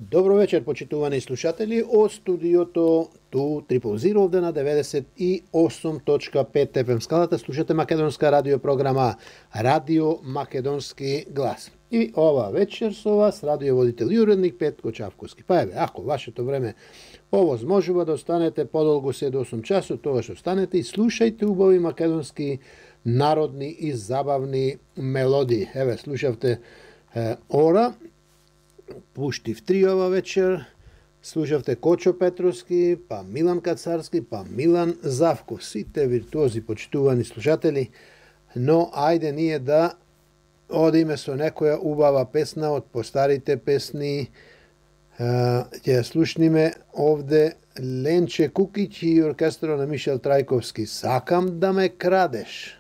Добро вечер, почитувани слушатели, од студиото ту 000 овде на 98.5 FM скалата слушате македонска радиопрограма Радио Македонски глас. И ова вечер со вас радиоводител и уредник Петко Чавковски. Па еве, ако вашето време овозможува да останете подолго 7 до 8 часот, тогаш останете и слушајте убави македонски народни и забавни мелодии. Еве, слушавте Ора, Пуштив 3 ова вечер, слушавте Кочо Петровски, па Милан Кацарски, па Милан Завков, сите виртуози, почитувани слушатели, но ајде ние да одиме со некоја убава песна од постарите песни. Ќе слушниме овде Ленче Кукиќ и оркестро на Мишел Трајковски. Сакам да ме крадеш.